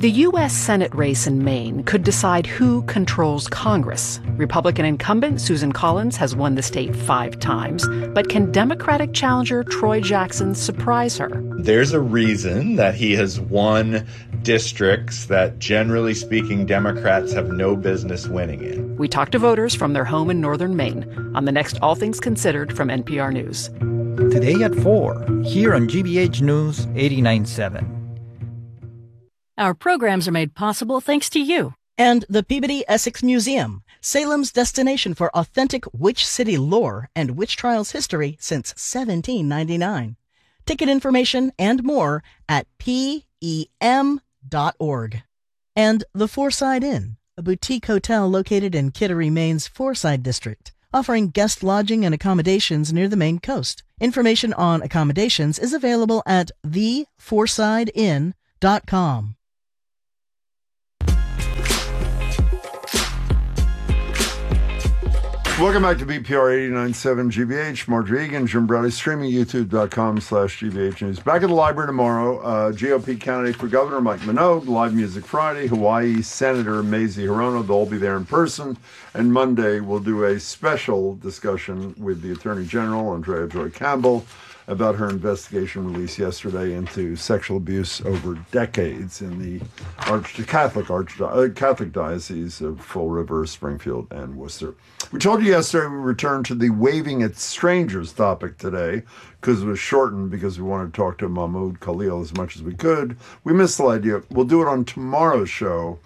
The U.S. Senate race in Maine could decide who controls Congress. Republican incumbent Susan Collins has won the state 5 times, but can Democratic challenger Troy Jackson surprise her? There's a reason that he has won districts that, generally speaking, Democrats have no business winning in. We talked to voters from their home in northern Maine on the next All Things Considered from NPR News. Today at 4, here on GBH News 89.7. Our programs are made possible thanks to you. And the Peabody Essex Museum, Salem's destination for authentic witch city lore and witch trials history since 1799. Ticket information and more at PEM.org. And the Fourside Inn, a boutique hotel located in Kittery, Maine's Fourside district, offering guest lodging and accommodations near the Maine coast. Information on accommodations is available at thefoursideinn.com. Welcome back to BPR 89.7 GBH. Margery Egan, Jim Browdy, streaming youtube.com/GBH News. Back at the library tomorrow, GOP candidate for governor Mike Minogue, Live Music Friday, Hawaii Senator Mazie Hirono, they'll all be there in person. And Monday, we'll do a special discussion with the Attorney General, Andrea Joy Campbell, about her investigation released yesterday into sexual abuse over decades in the Catholic Diocese of Fall River, Springfield, and Worcester. We told you yesterday we returned to the waving at strangers topic today because it was shortened because we wanted to talk to Mahmoud Khalil as much as we could. We missed the idea. We'll do it on tomorrow's show.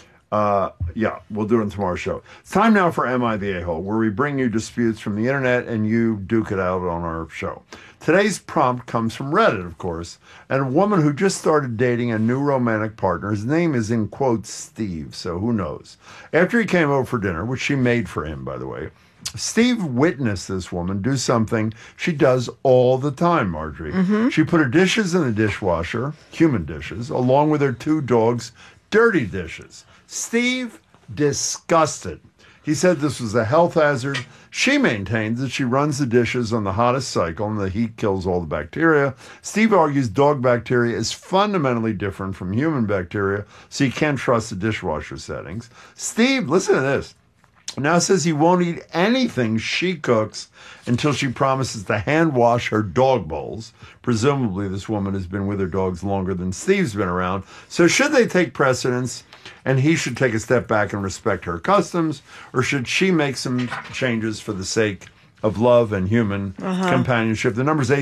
We'll do it on tomorrow's show. It's time now for Am I the A-Hole, where we bring you disputes from the internet and you duke it out on our show. Today's prompt comes from Reddit, of course, and a woman who just started dating a new romantic partner. His name is in quotes Steve, so who knows. After he came over for dinner, which she made for him, by the way, Steve witnessed this woman do something she does all the time, Marjorie. Mm-hmm. She put her dishes in the dishwasher, human dishes, along with her 2 dogs' dirty dishes. Steve, disgusted. He said this was a health hazard. She maintains that she runs the dishes on the hottest cycle and the heat kills all the bacteria. Steve argues dog bacteria is fundamentally different from human bacteria, so you can't trust the dishwasher settings. Steve, listen to this, now says he won't eat anything she cooks until she promises to hand wash her dog bowls. Presumably this woman has been with her dogs longer than Steve's been around. So should they take precedence and he should take a step back and respect her customs, or should she make some changes for the sake of love and human companionship? The number's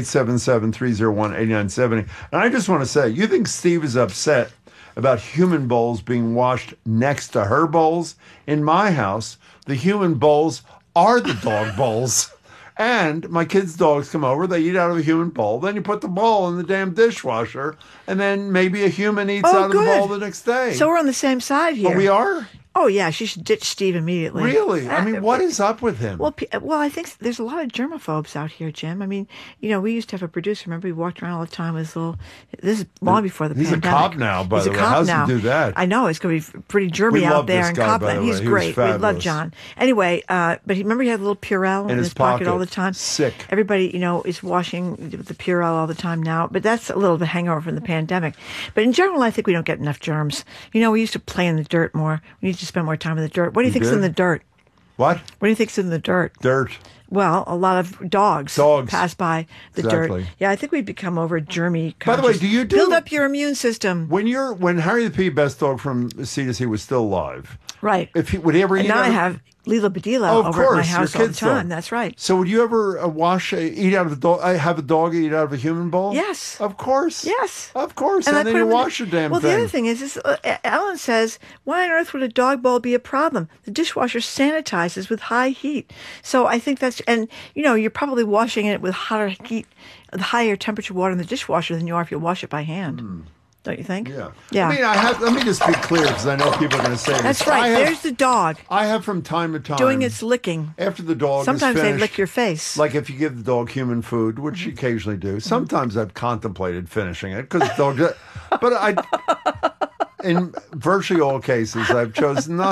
877-301-8970. And I just want to say, you think Steve is upset about human bowls being washed next to her bowls? In my house, the human bowls are the dog bowls. And my kids' dogs come over, they eat out of a human bowl. Then you put the bowl in the damn dishwasher, and then maybe a human eats out of the bowl the next day. So we're on the same side here. Oh, we are? Oh, yeah, she should ditch Steve immediately. Really? I mean, what is up with him? Well, I think there's a lot of germaphobes out here, Jim. I mean, we used to have a producer. Remember, he walked around all the time with his little... This is long before the pandemic. He's a cop now, by the way. How does he do that? I know. It's going to be pretty germy out there in Copland. He's great. We love John. Anyway, but remember he had a little Purell in his pocket all the time? Sick. Everybody, is washing the Purell all the time now. But that's a little bit hangover from the pandemic. But in general, I think we don't get enough germs. We used to play in the dirt more. We need to spend more time in the dirt. What do you think's in the dirt? What? What do you think's in the dirt? Dirt. Well, a lot of dogs pass by the dirt. Yeah, I think we've become over germy conscious. By the way, do you build up your immune system? When Harry the P, best dog from C2C, was still alive, right? Would he ever eat? And now I have Lila Badila over at my house all the time. Dog. That's right. So would you ever eat out of a dog? Have a dog eat out of a human bowl? Yes. Of course. Yes. Of course. And then you wash the damn thing. Well, the other thing is Ellen says, why on earth would a dog bowl be a problem? The dishwasher sanitizes with high heat. So I think that's, and you're probably washing it with higher temperature water in the dishwasher than you are if you wash it by hand. Don't you think? Yeah. Yeah. I mean, let me just be clear because I know people are going to say this. That's right. There's the dog. I have from time to time. Doing its licking. After the dog Sometimes is finished, they lick your face. Like if you give the dog human food, which you occasionally do. Sometimes I've contemplated finishing it because the dog... But in virtually all cases, I've chosen not to.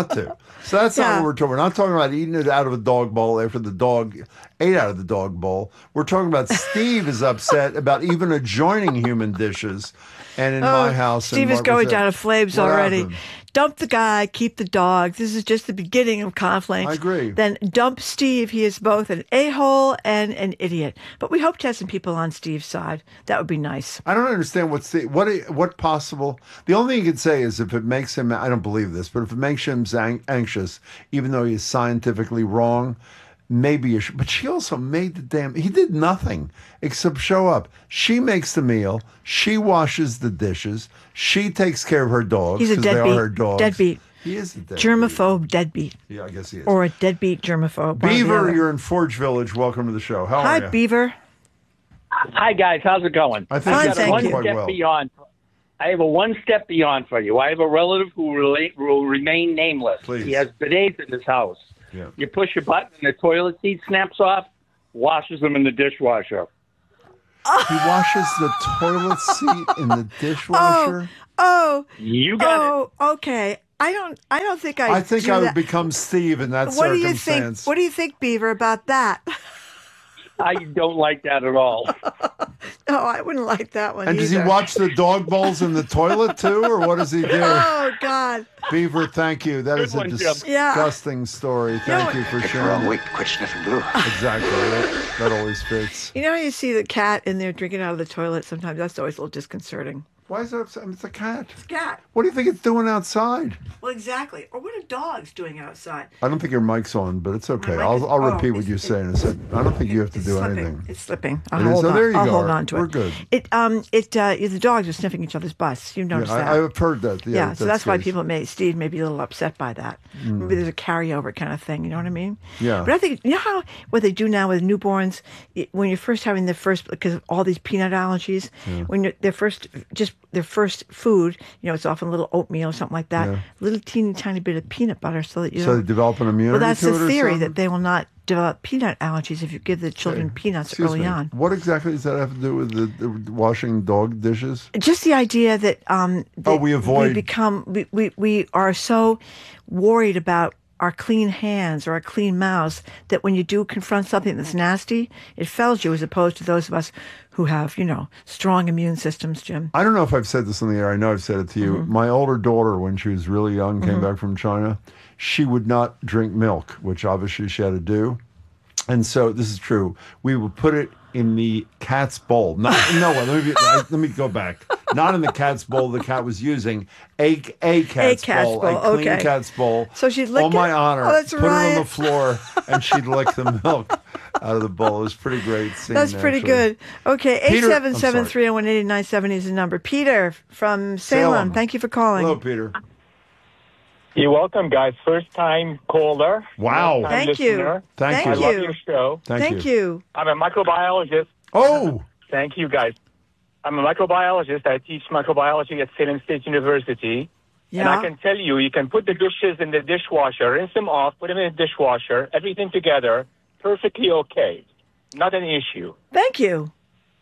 So that's not Yeah. what we're talking. We're not talking about eating it out of a dog bowl after the dog ate out of the dog bowl. We're talking about Steve is upset about even adjoining human dishes. And in my house, Steve and is what going was that? down to flames What already. happened? Dump the guy, keep the dog. This is just the beginning of conflict. I agree. Then dump Steve. He is both an a-hole and an idiot. But we hope to have some people on Steve's side. That would be nice. I don't understand what possible. The only thing you could say is if it makes him. I don't believe this, but if it makes him anxious, even though he's scientifically wrong, maybe you should. But she also made the damn. He did nothing except show up. She makes the meal. She washes the dishes. She takes care of her dogs. He's a 'cause they are deadbeat. her dogs. Deadbeat. He is a deadbeat. Germaphobe deadbeat. Yeah, I guess he is. Or a deadbeat germaphobe. one or the Beaver, other. you're in Forge Village. Welcome to the show. How Hi, are you? Beaver. Hi guys, how's it going? I think Fine, it's thank going you. quite Step well. beyond. I have a one step beyond for you. I have a relative who will remain nameless. Please. He has bidets in his house. Yeah. You push a button and the toilet seat snaps off, washes them in the dishwasher. He washes the toilet seat in the dishwasher. Oh, You got okay. I don't think I think do I would that. become Steve in that What do you think? circumstance. What do you think, Beaver, about that? it. I don't like that at all. No, I wouldn't like that one And does he either. watch the dog bowls in the toilet too, or what does he do? Oh, God. Beaver, thank you. That is a one, Jim. disgusting story. Thank you for sharing. Wait, quit sniffing glue. Exactly. That always fits. You know how you see the cat in there drinking out of the toilet sometimes? That's always a little disconcerting. Why is that upset? It's a cat. Cat. What do you think it's doing outside? Well, exactly. Or what are dogs doing outside? I don't think your mic's on, but it's okay. mic I'll is- repeat what it's- you say in a second. I don't think you have to It's do slipping. anything. It's slipping. I'll It is? hold Oh, on. there you I'll go. hold on to it. We're good. The dogs are sniffing each other's butts. You've Yeah, noticed that. I've heard that. Yeah, so that's why good. Steve may be a little upset by that. Maybe there's a carryover kind of thing, you know what I mean? Yeah. But I think, you know how, what they do now with newborns, when you're first having because of all these peanut allergies, when their first food, it's often a little oatmeal or something like that, a little teeny tiny bit of peanut butter so that you So they don't. develop an immunity Well, that's to the it or theory, something? that they will not develop peanut allergies if you give the children peanuts Excuse early me. on. What exactly does that have to do with the washing dog dishes? Just the idea that, we avoid- we are so worried about our clean hands or our clean mouths that when you do confront something that's nasty, it fells you, as opposed to those of us who have, strong immune systems, Jim. I don't know if I've said this in the air. I know I've said it to you. Mm-hmm. My older daughter, when she was really young, came back from China. She would not drink milk, which obviously she had to do. And so this is true. We would put it in the cat's bowl. Let me go back. Not in the cat's bowl the cat was using. A cat's bowl. A clean okay. cat's bowl. So she'd lick on my it? honor. Oh, that's put it on right. the floor, and she'd lick the milk out of the bowl. It was pretty great scene. That's pretty actually. good. Okay, Peter- 877-301-8897 is the number. Peter from Salem, thank you for calling. Hello, Peter. You're welcome, guys. First time caller. Wow. Long-time Thank you. listener. Thank I you. love your show. Thank you. you. I'm a microbiologist. Oh, Thank you, guys. I'm a microbiologist. I teach microbiology at Salem State University. Yeah. And I can tell you, you can put the dishes in the dishwasher, rinse them off, put them in the dishwasher, everything together, perfectly okay. Not an issue. Thank you.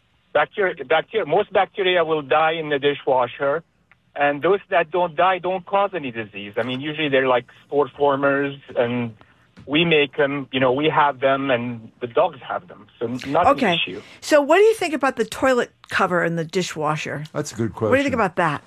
Most bacteria will die in the dishwasher, and those that don't die don't cause any disease. I mean, usually they're like spore formers, and we make them, we have them, and the dogs have them. So not an Okay. issue. So what do you think about the toilet cover in the dishwasher? that's a good question. What do you think about that?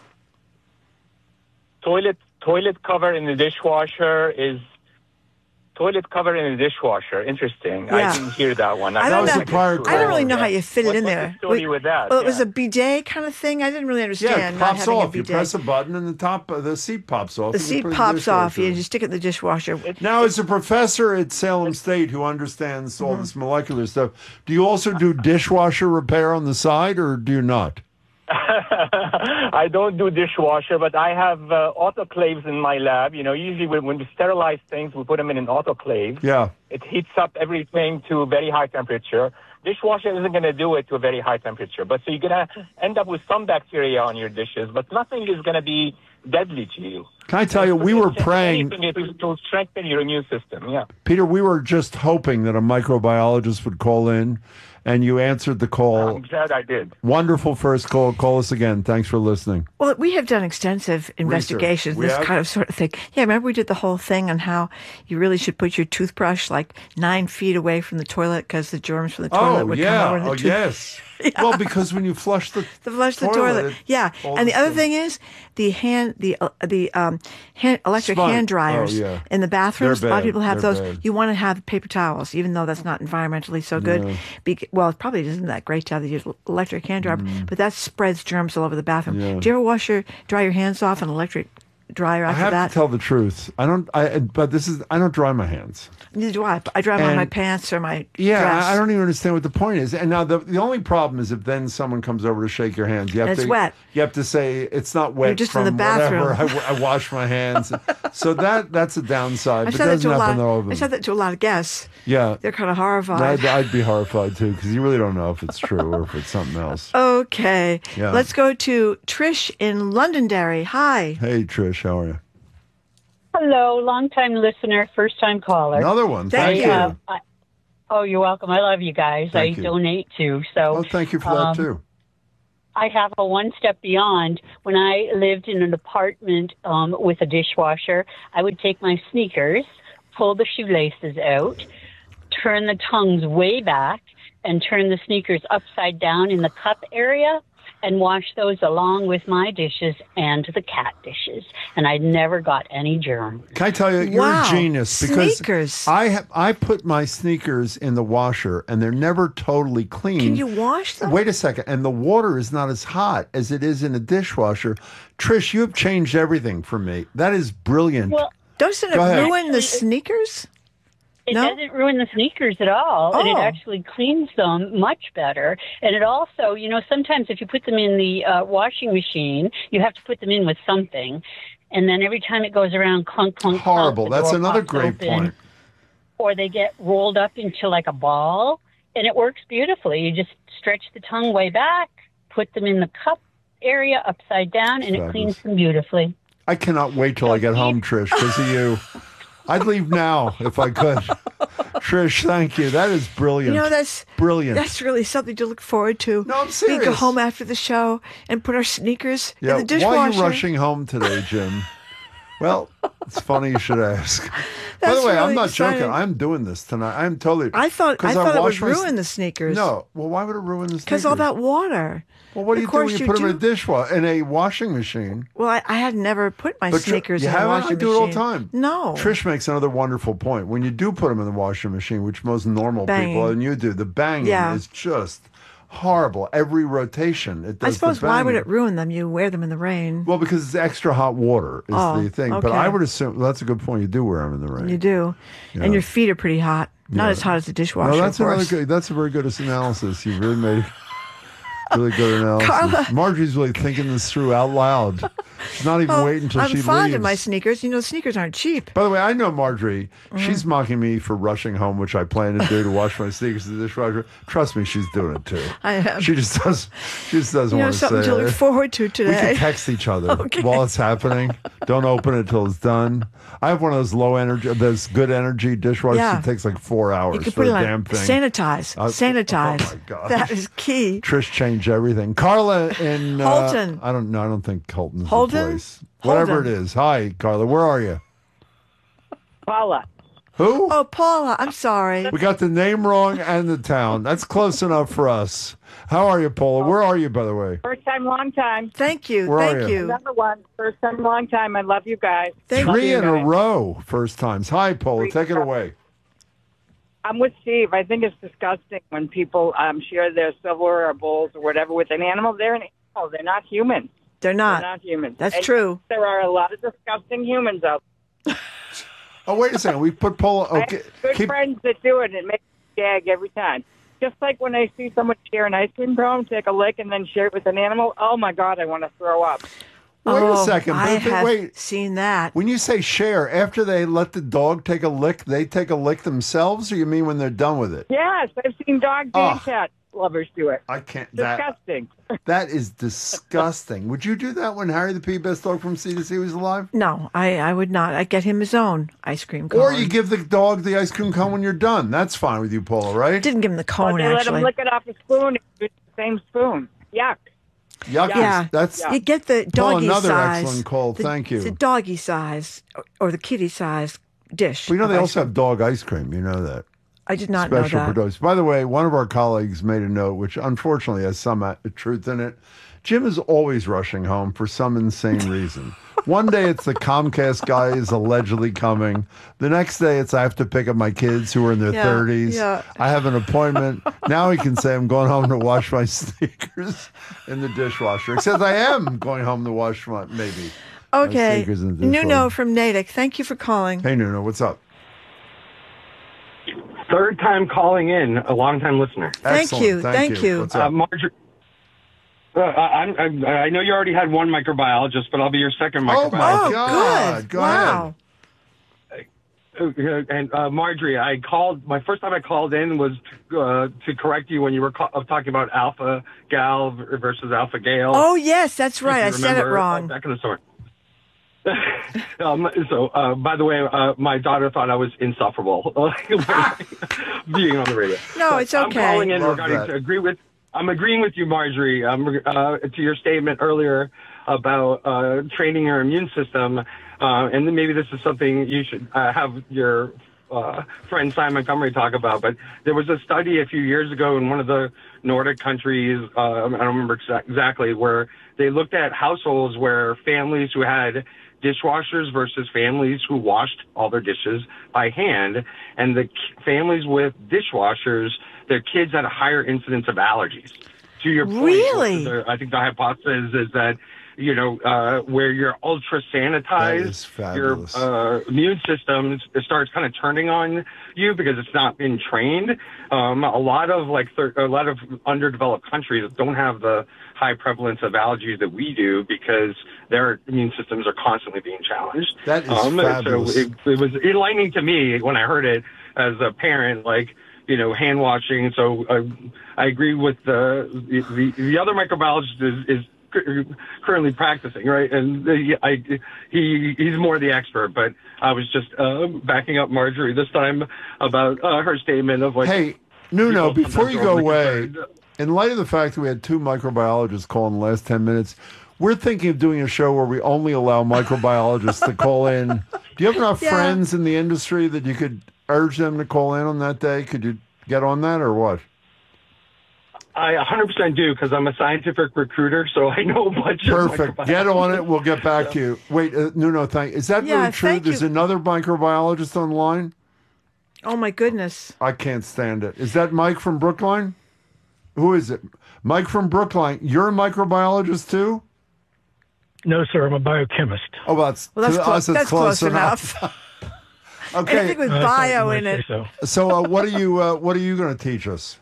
Toilet cover in the dishwasher is toilet cover in the dishwasher. Interesting. Yeah. I didn't hear that one. I don't know. prior I don't really know how you fit it in What's there. the story with that? Well, it was Yeah. a bidet kind of thing. I didn't really understand. Yeah, it not pops having off. a You bidet. press a button and the seat pops off. The and you seat put it in pops off. dishwasher. You just stick it in the dishwasher. Now, as a professor at Salem State who understands all this molecular stuff, do you also do dishwasher repair on the side, or do you not? I don't do dishwasher, but I have autoclaves in my lab. Usually when we sterilize things, we put them in an autoclave. Yeah. It heats up everything to a very high temperature. Dishwasher isn't going to do it to a very high temperature. But so you're going to end up with some bacteria on your dishes, but nothing is going to be deadly to you. Can I tell you, we were praying, Anything to strengthen your immune system, yeah. Peter, we were just hoping that a microbiologist would call in and you answered the call. I'm glad I did. Wonderful first call. Call us again. Thanks for listening. Well, we have done extensive investigations, We this have? kind of sort of thing. Yeah, remember we did the whole thing on how you really should put your toothbrush like 9 feet away from the toilet because the germs from the toilet would come over the tooth. Yes. Well, because when you flush the Flush the toilet. Yeah. all And the other stuff- thing is the electric Spun- hand dryers oh, yeah. in the bathrooms. They're A lot of bad. people have They're those. bad. You want to have paper towels, even though that's not environmentally so good. No. Well, it probably isn't that great to have the electric hand dryer, but that spreads germs all over the bathroom. Yeah. Do you ever dry your hands off an electric dryer I after have that? to tell the truth. I don't dry my hands. Neither do I. I dry them on And- my pants or my Yeah, dress. I don't even understand what the point is. And now the only problem is if then someone comes over to shake your hands, you have And it's to wet. You have to say it's not wet. You're just from in the bathroom. Whatever. I wash my hands. So that's a downside. I But said that doesn't to a happen to all lot. of I them. said that to a lot of guests. Yeah, They're kind of horrified. I'd be horrified too because you really don't know if it's true or if it's something else. Okay. Yeah. Let's go to Trish in Londonderry. Hi. Hey Trish, how are you? Hello, long-time listener, first-time caller. Another one. Thank you. Oh, you're welcome. I love you guys. Thank I you. donate too. So Oh, thank you for that too. I have a one step beyond. When I lived in an apartment with a dishwasher, I would take my sneakers, pull the shoelaces out, turn the tongues way back, and turn the sneakers upside down in the cup area, and wash those along with my dishes and the cat dishes. And I never got any germ. Can I tell you, you're Wow. a genius because Sneakers. I put my sneakers in the washer and they're never totally clean. Can you wash them? Wait a second, and the water is not as hot as it is in a dishwasher. Trish, you have changed everything for me. That is brilliant. Well, Doesn't it Go ahead. ruin the Actually, sneakers? it No? doesn't ruin the sneakers at all, and it Oh. actually cleans them much better. And it also, sometimes if you put them in the washing machine, you have to put them in with something. And then every time it goes around, clunk, clunk, Horrible. clunk, the That's door another pops great open, point. Or they get rolled up into like a ball, and it works beautifully. You just stretch the tongue way back, put them in the cup area upside down, and it Fabulous. cleans them beautifully. I cannot wait till I get home, Trish, because of you. I'd leave now if I could. Trish, thank you. That is brilliant. That's brilliant. That's really something to look forward to. No, I'm We serious. go home after the show and put our sneakers Yeah, in the dishwasher. why are you rushing home today, Jim? Well, it's funny you should ask. By the That's way, I'm really not exciting. joking. I'm doing this tonight. I'm totally. I thought 'cause it wash would my ruin the sneakers. No. Well, why would it ruin the sneakers? Because all that water. Well, what do Of you do course when you you put them in a do. dishwasher, in a washing machine? Well, I had never put my But sneakers you in the haven't? washing I do it all the machine. time. No. Trish makes another wonderful point. When you do put them in the washing machine, which most normal Banging. people, and you do, the banging Yeah. is just horrible. Every rotation, it does I suppose the why would banging. it ruin them? You wear them in the rain. Well, because it's extra hot water is Oh, the thing. But okay. I would assume, well, that's a good point. You do wear them in the rain. You do. Yeah. And your feet are pretty hot. Not Yeah. as hot as the dishwasher, No, that's of another course. good. That's a very good analysis. You really made really good analysis. Carla. Margie's really thinking this through out loud. She's not even waiting until I'm she fond leaves. of my sneakers. Sneakers aren't cheap. By the way, I know Marjorie. Mm-hmm. She's mocking me for rushing home, which I plan to do to wash my sneakers in the dishwasher. Trust me, she's doing it too. I am. She just does. She just doesn't want to say something to look it. forward to We today. can text each other Okay. while it's happening. Don't open it till it's done. I have one of those low energy, those good energy dishwashers. Yeah. It takes like 4 hours You can for put the it on damn thing. sanitize. Sanitize. Oh my gosh. That is key. Trish changed everything. Carla in Holton. I don't know. I don't think Holton's Holden? the place. Whatever Holden. it is. Hi, Carla. Where are you? Paula. Who? Oh, Paula, I'm sorry. We got the name wrong and the town. That's close enough for us. How are you, Paula? Where are you, by the way? First time, long time. Thank you. Where are Thank you? you. Another one. First time, long time. I love you guys. Thank Love Three you in a guys. row, first times. Hi, Paula. Take it away. I'm with Steve. I think it's disgusting when people share their silverware or bowls or whatever with an animal. They're an animal. They're not human. They're not. They're not humans. That's And true. There are a lot of disgusting humans out there. Oh, wait a second. We put Paula. I Okay. have good Keep, friends that do it. It makes me gag every time. Just like when I see someone share an ice cream cone, take a lick, and then share it with an animal. Oh, my God, I want to throw up. wait a second. I But have wait. seen that. When you say share, after they let the dog take a lick, they take a lick themselves, or you mean when they're done with it? Yes, I've seen dogs and Oh. cats. lovers do it. I can't. Disgusting. That is disgusting. Would you do that when Harry the P-Best Dog from C2C was alive? No, I would not. I'd get him his own ice cream cone. Or you give the dog the ice cream cone when you're done. That's fine with you, Paula, right? Didn't give him the cone, They let him lick it off a spoon. It's the same spoon. Yuck. Yuck. Yeah, That's you get the doggy another size. excellent call. Thank you. The doggy size or the kitty size dish. Well, you know, they of also ice have dog ice cream. You know that. I did not Special know that. for dogs. By the way, one of our colleagues made a note, which unfortunately has some truth in it. Jim is always rushing home for some insane reason. One day it's the Comcast guy is allegedly coming. The next day it's I have to pick up my kids who are in their 30s. Yeah. I have an appointment. Now he can say I'm going home to wash my sneakers in the dishwasher. Except I am going home to wash my, maybe. Okay. Sneakers in the dishwasher. Nuno from Natick. Thank you for calling. Hey, Nuno, what's up? Third time calling in, a long-time listener. Thank you. Thank you. What's up? Marjorie, I know you already had one microbiologist, but I'll be your second microbiologist. my God. Good. Go Wow. And Marjorie, I called. My first time I called in was to correct you when you were talking about alpha gal versus alpha Gale. Oh, yes, that's right. I said it wrong. That kind of sort. By the way, my daughter thought I was insufferable being on the radio. No, it's okay. I'm calling in Love regarding that. to agree with. I'm agreeing with you, Marjorie, to your statement earlier about training your immune system, and then maybe this is something you should have your friend Simon Montgomery talk about. But there was a study a few years ago in one of the Nordic countries, I don't remember exactly, where they looked at households where families who had dishwashers versus families who washed all their dishes by hand, and the families with dishwashers, their kids had a higher incidence of allergies. To your point, Really? I think the hypothesis is that, you know, where you're ultra sanitized, your immune system starts kind of turning on you because it's not been trained. A lot of underdeveloped countries don't have the high prevalence of allergies that we do because their immune systems are constantly being challenged. That is fabulous. So it was enlightening to me when I heard it as a parent, like, you know, hand washing. So I agree with the other microbiologist is currently practicing, right? And he's more the expert, but I was just backing up Marjorie this time about her statement of like, hey, Nuno, before you go away, in light of the fact that we had two microbiologists call in the last 10 minutes, we're thinking of doing a show where we only allow microbiologists to call in. Do you have enough friends in the industry that you could urge them to call in on that day? Could you get on that or what? I 100% do because I'm a scientific recruiter, so I know a bunch of Perfect. Get on it. We'll get back to you. Wait, Nuno, is that really true? There's another microbiologist on the line? Oh, my goodness. I can't stand it. Is that Mike from Brookline? Who is it? Mike from Brookline. You're a microbiologist too? No, sir. I'm a biochemist. Oh, that's close enough. Okay. Anything with bio in it. So what are you going to teach us?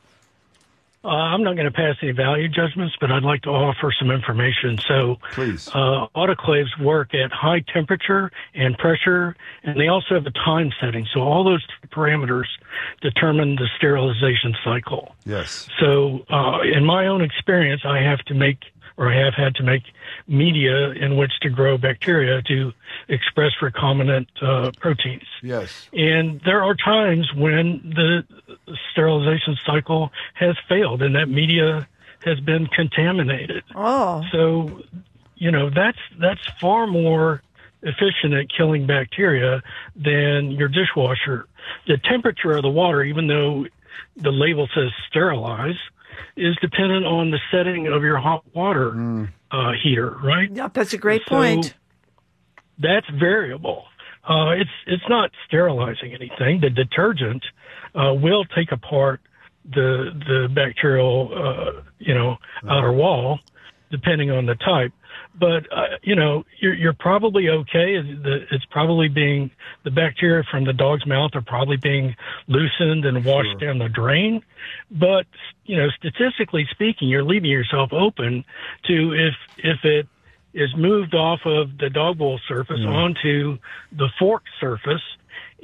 I'm not going to pass any value judgments, but I'd like to offer some information. So, please, autoclaves work at high temperature and pressure, and they also have a time setting. So all those parameters determine the sterilization cycle. Yes. So, in my own experience, I have had to make media in which to grow bacteria to express recombinant proteins. Yes. And there are times when the sterilization cycle has failed and that media has been contaminated. Oh. So, you know, that's far more efficient at killing bacteria than your dishwasher. The temperature of the water, even though the label says sterilize, is dependent on the setting of your hot water heater, right? Yep, that's a great point. That's variable. It's not sterilizing anything. The detergent will take apart the bacterial, outer wall, depending on the type. But you're probably okay. It's probably the bacteria from the dog's mouth are probably being loosened and washed down the drain. But statistically speaking, you're leaving yourself open to if it is moved off of the dog bowl surface onto the fork surface,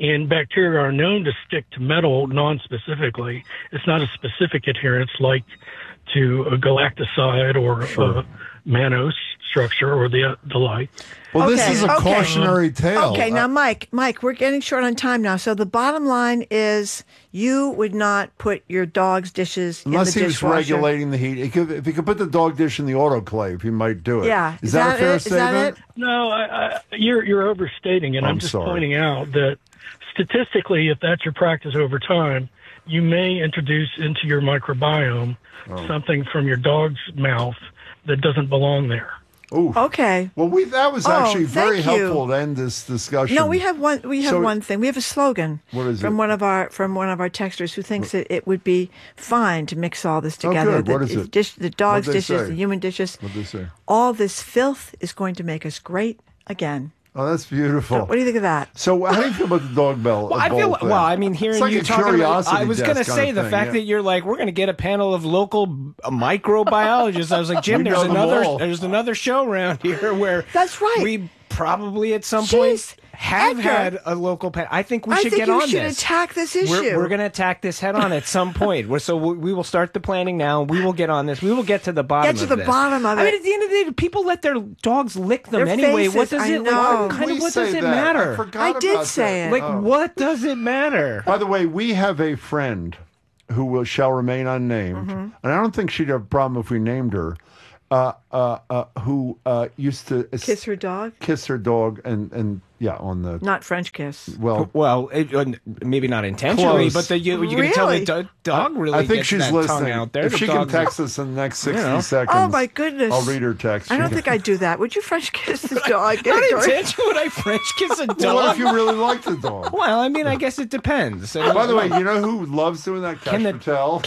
And bacteria are known to stick to metal non-specifically. It's not a specific adherence like to a galactoside or a mannose structure or the like. Well, this is a cautionary tale. Okay, now, Mike, we're getting short on time now. So the bottom line is you would not put your dog's dishes unless in the he dishwasher. was regulating the heat. If he could put the dog dish in the autoclave, he might do it. Yeah. Is that a fair Is statement? that it? No, you're overstating it. I'm just sorry. pointing out that statistically, if that's your practice over time, you may introduce into your microbiome something from your dog's mouth that doesn't belong there. Ooh. Okay. Well, that was actually very thank you. helpful to end this discussion. No, we have one thing. We have a slogan. What is from it? one of our texters who thinks that it would be fine to mix all this together. Good. What is it? The dog's What'd they dishes, say? the human dishes. What'd they say? All this filth is going to make us great again. Oh, that's beautiful. So what do you think of that? So, how do you feel about the dog bell? Well, I feel hearing it's like you a talking about. I was going to say the fact that you're like, we're going to get a panel of local microbiologists. I was like, Jim, We know them all. there's another show around here where that's right. We probably at some point have had a local panel. I think we should get on this. I think you should attack this issue. We're going to attack this head on at some point. So we will start the planning now. We will get on this. We will get to the bottom of this. Get to the bottom of it. I mean, at the end of the day, people let their dogs lick them Their anyway. faces, What does I it? know. What does it matter? I did say it. Like, what does it matter? By the way, we have a friend who shall remain unnamed, and I don't think she'd have a problem if we named her, who used to kiss her dog? Kiss her dog, and yeah, on the... Not French kiss. Well, maybe not intentionally, close. but you can tell the dog really I think gets she's that listening. tongue out there. If The she can dog's- text us in the next 60 seconds, Oh, my goodness. I'll read her text. I don't think I'd do that. Would you French kiss the dog? Not intentionally. Would I French kiss a dog? Well, what if you really like the dog? Well, I mean, I guess it depends. By the way, you know who loves doing that? Cash Patel.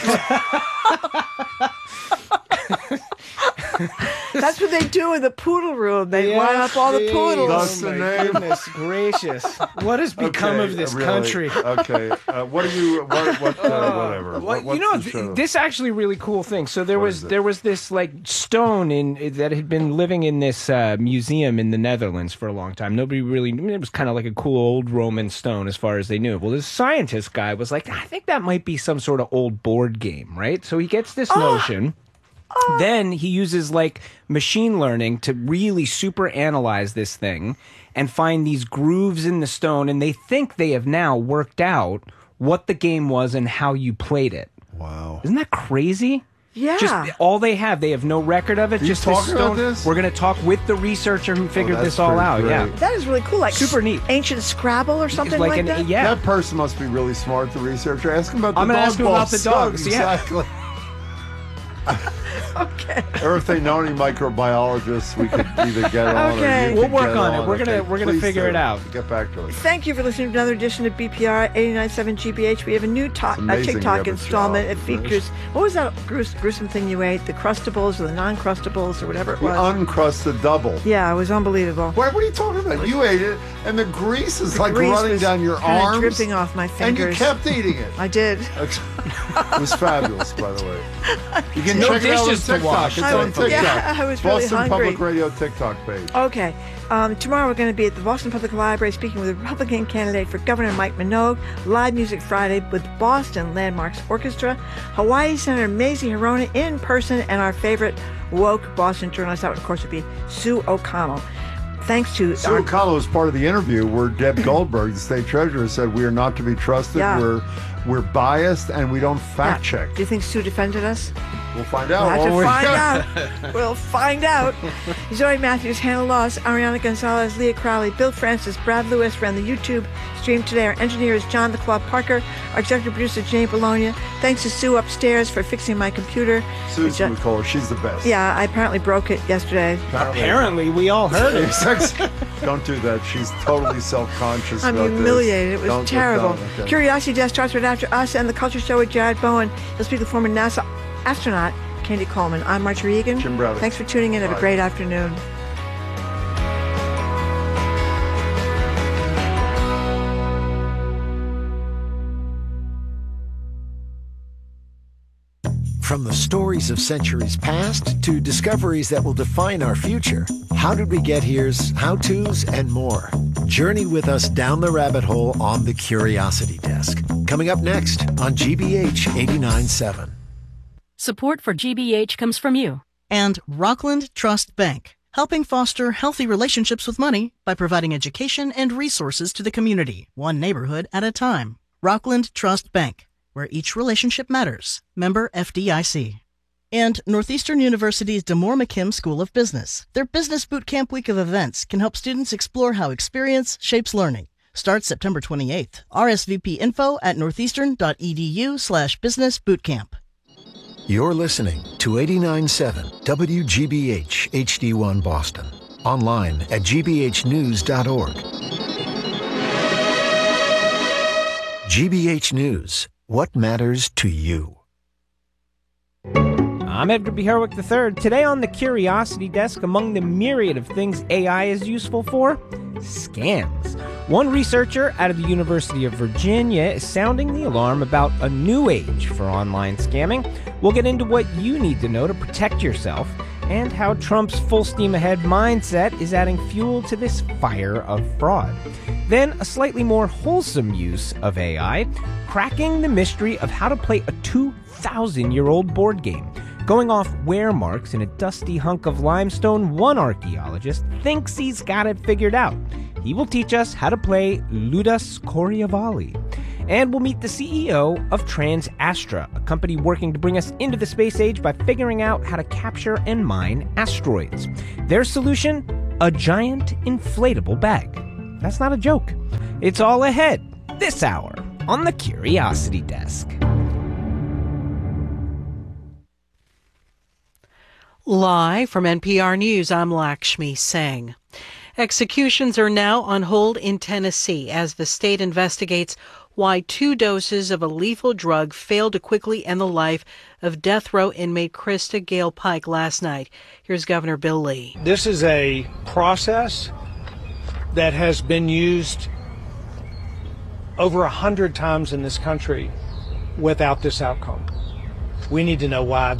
That's what they do in the poodle room. They line up all the poodles. That's the name. Goodness gracious! What has become of this really? country? Okay, what are you? Whatever. Well, What's you know, the show? this actually really cool thing. So there was this like stone that had been living in this museum in the Netherlands for a long time. Nobody really. I mean, it was kind of like a cool old Roman stone as far as they knew. Well, this scientist guy was like, I think that might be some sort of old board game, right? So he gets this notion. Then he uses like machine learning to really super analyze this thing and find these grooves in the stone. And they think they have now worked out what the game was and how you played it. Wow. Isn't that crazy? Yeah. Just all they have no record of it. Are you just this talking about stone. this? We're going to talk with the researcher who figured that's this all pretty out. great. Yeah. That is really cool. Like Super neat. Ancient Scrabble or something like that? Yeah. That person must be really smart, the researcher. Ask him about the I'm gonna dog ask him about the balls. dogs, yeah. Exactly. Okay. Or if they know any microbiologists, we could either get on Okay. or you We'll could work get on it. We're gonna Please figure do. it out. Get back to it. Thank you for listening to another edition of BPR 89.7 GBH. We have a new amazing TikTok you have a installment. job. It features, what was that gruesome thing you ate? The Crustables or the non-Crustables or whatever it The was? uncrusted double. Yeah, it was unbelievable. What are you talking about? You ate it, and the grease is like Grease running was down your kinda arms. dripping off my And you fingers. kept eating it. I did. It was fabulous, by the way. You can No check it out on dishes to TikTok. wash. It's I on was- TikTok. yeah, I was really Boston hungry. Public Radio TikTok page. Okay. Tomorrow we're going to be at the Boston Public Library speaking with Republican candidate for Governor Mike Minogue. Live Music Friday with Boston Landmarks Orchestra. Hawaii Senator Mazie Hirono in person, and our favorite woke Boston journalist. That, of course, would be Sue O'Connell. Thanks to Sue O'Connell was part of the interview where Deb Goldberg, the state treasurer, said we are not to be trusted. Yeah. We're biased and we don't fact check. Do you think Sue defended us? We'll find out. We'll have to find out. We'll find out. Zoe Matthews, Hannah Loss, Ariana Gonzalez, Leah Crowley, Bill Francis, Brad Lewis ran the YouTube stream today. Our engineer is John the Claw Parker. Our executive producer, Jane Bologna. Thanks to Sue upstairs for fixing my computer. Susan McCullough, she's the best. Yeah, I apparently broke it yesterday. Apparently, we all heard it. Don't do that. She's totally self-conscious I'm about humiliated. this. It was Don't- terrible. don't, okay. Curiosity Desk starts right after us and the Culture Show with Jared Bowen. He'll speak with former NASA astronaut Candy Coleman. I'm Marjorie Egan. Jim Browder. Thanks for tuning in. Have a Bye. great afternoon. From the stories of centuries past to discoveries that will define our future, How Did We Get Here's how-tos and more. Journey with us down the rabbit hole on the Curiosity Desk. Coming up next on GBH 89.7. Support for GBH comes from you. And Rockland Trust Bank, helping foster healthy relationships with money by providing education and resources to the community, one neighborhood at a time. Rockland Trust Bank, where each relationship matters. Member FDIC. And Northeastern University's DeMoore McKim School of Business. Their Business Boot Camp week of events can help students explore how experience shapes learning. Starts September 28th. RSVP info at northeastern.edu/business bootcamp. You're listening to 89.7 WGBH HD1 Boston. Online at gbhnews.org. GBH News. What matters to you? I'm Edgar B. Herwick III. Today on the Curiosity Desk, among the myriad of things AI is useful for, scams. One researcher out of the University of Virginia is sounding the alarm about a new age for online scamming. We'll get into what you need to know to protect yourself and how Trump's full steam ahead mindset is adding fuel to this fire of fraud. Then a slightly more wholesome use of AI, cracking the mystery of how to play a 2,000-year-old board game. Going off wear marks in a dusty hunk of limestone, one archaeologist thinks he's got it figured out. He will teach us how to play Ludus Corriavali. And we'll meet the CEO of TransAstra, a company working to bring us into the space age by figuring out how to capture and mine asteroids. Their solution? A giant inflatable bag. That's not a joke. It's all ahead this hour on the Curiosity Desk. Live from NPR News, I'm Lakshmi Singh. Executions are now on hold in Tennessee as the state investigates why 2 doses of a lethal drug failed to quickly end the life of death row inmate Krista Gale Pike last night. Here's Governor Bill Lee. This is a process that has been used over 100 times in this country without this outcome. We need to know why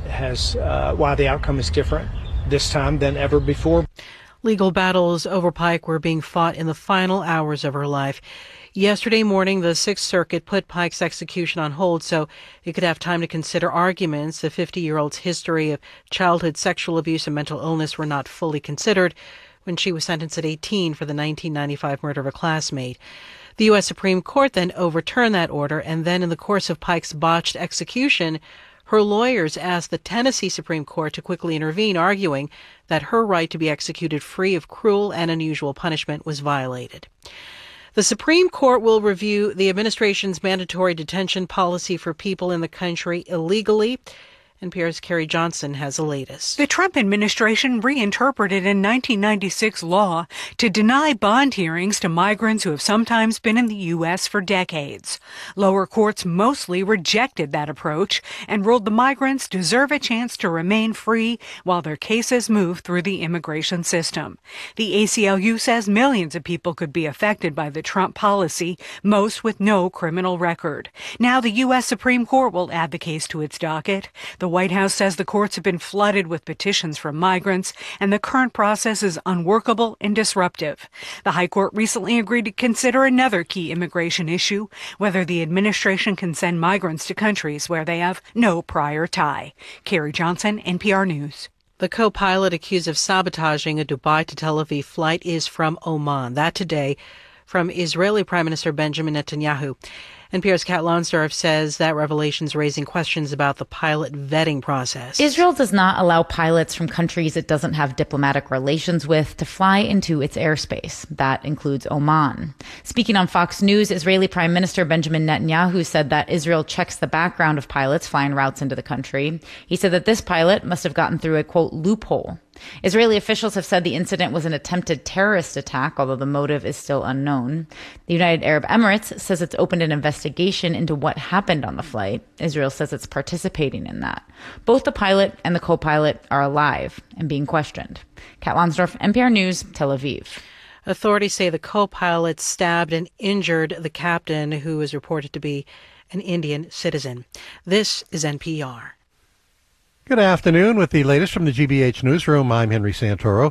why the outcome is different this time than ever before. Legal battles over Pike were being fought in the final hours of her life. Yesterday morning, the Sixth Circuit put Pike's execution on hold so it could have time to consider arguments. The 50-year-old's history of childhood sexual abuse and mental illness were not fully considered when she was sentenced at 18 for the 1995 murder of a classmate. The U.S. Supreme Court then overturned that order, and then in the course of Pike's botched execution, her lawyers asked the Tennessee Supreme Court to quickly intervene, arguing that her right to be executed free of cruel and unusual punishment was violated. The Supreme Court will review the administration's mandatory detention policy for people in the country illegally. NPR's Carrie Johnson has the latest. The Trump administration reinterpreted a 1996 law to deny bond hearings to migrants who have sometimes been in the U.S. for decades. Lower courts mostly rejected that approach and ruled the migrants deserve a chance to remain free while their cases move through the immigration system. The ACLU says millions of people could be affected by the Trump policy, most with no criminal record. Now the U.S. Supreme Court will add the case to its docket. The White House says the courts have been flooded with petitions from migrants, and the current process is unworkable and disruptive. The High Court recently agreed to consider another key immigration issue, whether the administration can send migrants to countries where they have no prior tie. Carrie Johnson, NPR News. The co-pilot accused of sabotaging a Dubai to Tel Aviv flight is from Oman. That today from Israeli Prime Minister Benjamin Netanyahu. NPR's Kat Lonsdorf says that revelation is raising questions about the pilot vetting process. Israel does not allow pilots from countries it doesn't have diplomatic relations with to fly into its airspace. That includes Oman. Speaking on Fox News, Israeli Prime Minister Benjamin Netanyahu said that Israel checks the background of pilots flying routes into the country. He said that this pilot must have gotten through a, quote, loophole. Israeli officials have said the incident was an attempted terrorist attack, although the motive is still unknown. The United Arab Emirates says it's opened an investigation into what happened on the flight. Israel says it's participating in that. Both the pilot and the co-pilot are alive and being questioned. Kat Lonsdorf, NPR News, Tel Aviv. Authorities say the co-pilot stabbed and injured the captain, who is reported to be an Indian citizen. This is NPR. Good afternoon with the latest from the GBH Newsroom. I'm Henry Santoro.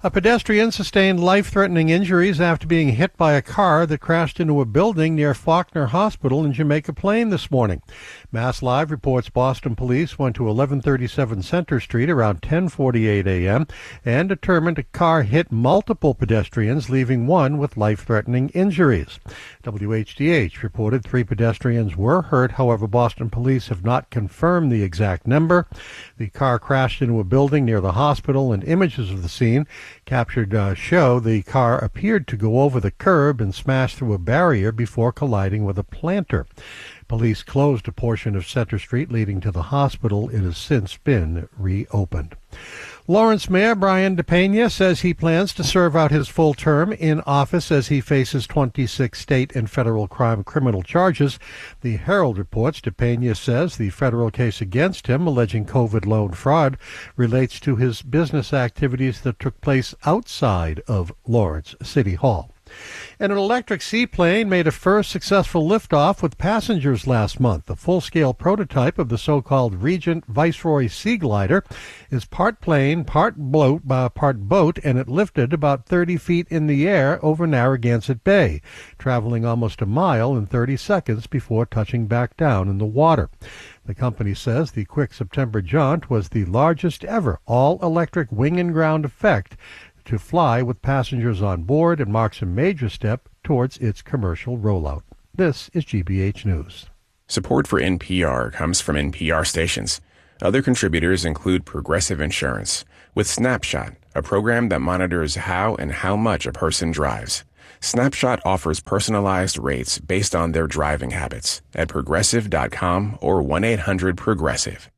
A pedestrian sustained life-threatening injuries after being hit by a car that crashed into a building near Faulkner Hospital in Jamaica Plain this morning. Mass Live reports Boston police went to 1137 Center Street around 10:48 a.m. and determined a car hit multiple pedestrians, leaving one with life-threatening injuries. WHDH reported 3 pedestrians were hurt. However, Boston police have not confirmed the exact number. The car crashed into a building near the hospital, and images of the scene captured show the car appeared to go over the curb and smash through a barrier before colliding with a planter. Police closed a portion of Center Street leading to the hospital. It has since been reopened. Lawrence Mayor Brian DePena says he plans to serve out his full term in office as he faces 26 state and federal criminal charges. The Herald reports DePena says the federal case against him, alleging COVID loan fraud, relates to his business activities that took place outside of Lawrence City Hall. And an electric seaplane made a first successful liftoff with passengers last month. The full-scale prototype of the so-called Regent Viceroy Sea Glider is part plane, part boat, and it lifted about 30 feet in the air over Narragansett Bay, traveling almost a mile in 30 seconds before touching back down in the water. The company says the quick September jaunt was the largest ever all-electric wing and ground effect to fly with passengers on board and marks a major step towards its commercial rollout. This is GBH News. Support for NPR comes from NPR stations. Other contributors include Progressive Insurance, with Snapshot, a program that monitors how and how much a person drives. Snapshot offers personalized rates based on their driving habits at Progressive.com or 1-800-PROGRESSIVE.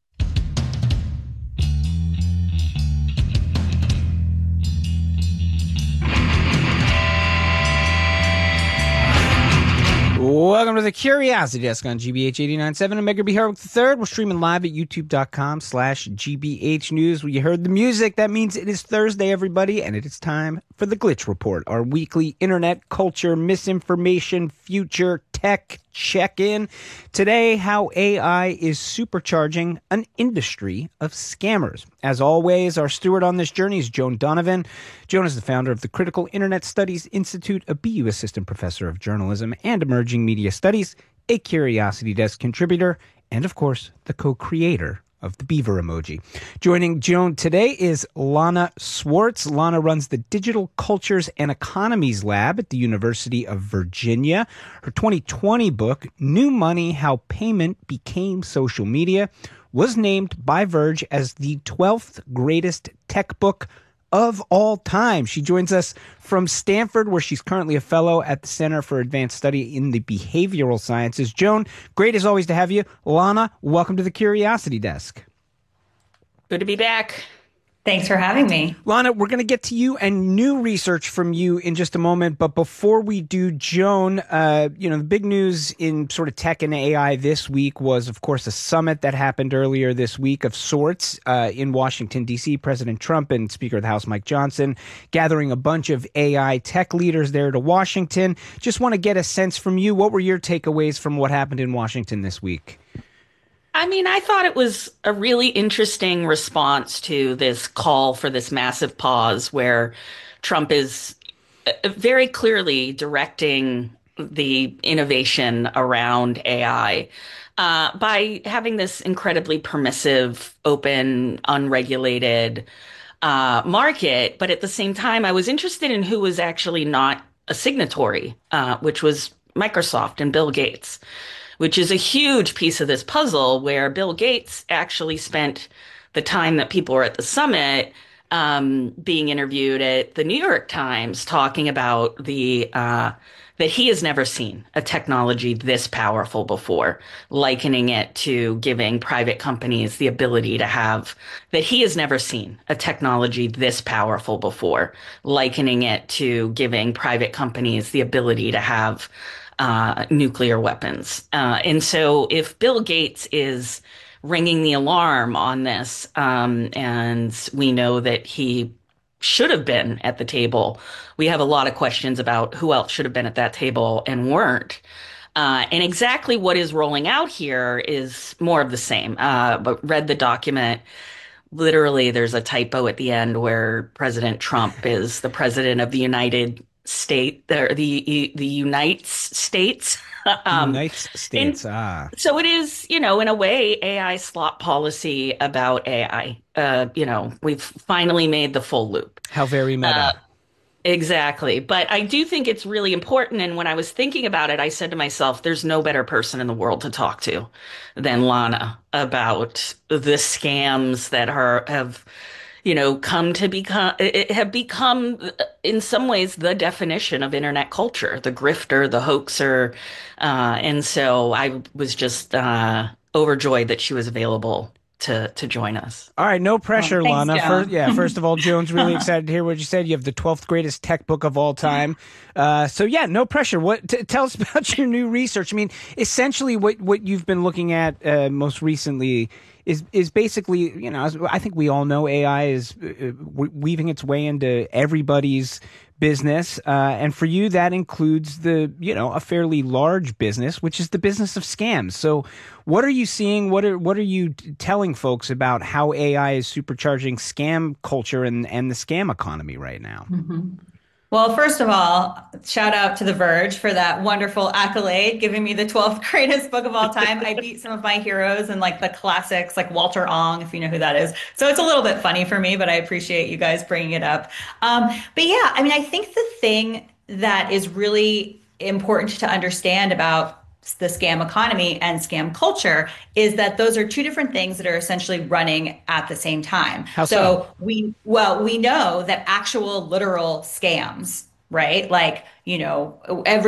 Welcome to the Curiosity Desk on GBH 89.7. I'm Edgar B. Harwick III. We're streaming live at youtube.com/GBH News. Well, you heard the music. That means it is Thursday, everybody, and it is time for the Glitch Report, our weekly internet culture, misinformation, future tech check-in. Today, how AI is supercharging an industry of scammers. As always, our steward on this journey is Joan Donovan. Joan is the founder of the Critical Internet Studies Institute, a BU Assistant Professor of Journalism and Emerging Media Studies, a Curiosity Desk contributor, and of course, the co-creator of the beaver emoji. Joining Joan today is Lana Swartz. Lana runs the Digital Cultures and Economies Lab at the University of Virginia. Her 2020 book, New Money: How Payment Became Social Media, was named by Verge as the 12th greatest tech book of all time. She joins us from Stanford, where she's currently a fellow at the Center for Advanced Study in the Behavioral Sciences. Joan, great as always to have you. Lana, welcome to the Curiosity Desk. Good to be back. Thanks for having me. Lana, we're going to get to you and new research from you in just a moment. But before we do, Joan, the big news in sort of tech and AI this week was, of course, a summit that happened earlier this week of sorts in Washington, D.C. President Trump and Speaker of the House Mike Johnson gathering a bunch of AI tech leaders there to Washington. Just want to get a sense from you. What were your takeaways from what happened in Washington this week? I mean, I thought it was a really interesting response to this call for this massive pause where Trump is very clearly directing the innovation around AI by having this incredibly permissive, open, unregulated market. But at the same time, I was interested in who was actually not a signatory, which was Microsoft and Bill Gates, which is a huge piece of this puzzle where Bill Gates actually spent the time that people were at the summit being interviewed at the New York Times talking about that he has never seen a technology this powerful before, likening it to giving private companies the ability to have that he has never seen a technology this powerful before, likening it to giving private companies the ability to have nuclear weapons. And so if Bill Gates is ringing the alarm on this, and we know that he should have been at the table, we have a lot of questions about who else should have been at that table and weren't. And exactly what is rolling out here is more of the same. But read the document. literally there's a typo at the end where President Trump is the president of the United States, or the United States. United States. So it is, in a way, AI slot policy about AI. We've finally made the full loop. How very meta. Exactly. But I do think it's really important. And when I was thinking about it, I said to myself, there's no better person in the world to talk to than Lana about the scams that have become in some ways the definition of internet culture, the grifter, the hoaxer. And so I was just overjoyed that she was available to join us. All right, no pressure, Thanks, Lana. Joan. First of all, Joan's really excited to hear what you said. You have the 12th greatest tech book of all time. No pressure. Tell us about your new research. I mean, essentially what you've been looking at most recently is basically, I think we all know AI is weaving its way into everybody's business. And for you, that includes a fairly large business, which is the business of scams. So what are you seeing? What are you telling folks about how AI is supercharging scam culture and the scam economy right now? Mm-hmm. Well, first of all, shout out to The Verge for that wonderful accolade, giving me the 12th greatest book of all time. I beat some of my heroes and the classics, like Walter Ong, if you know who that is. So it's a little bit funny for me, but I appreciate you guys bringing it up. But yeah, I mean, I think the thing that is really important to understand about the scam economy and scam culture is that those are two different things that are essentially running at the same time. How so? We know that actual literal scams, right? Every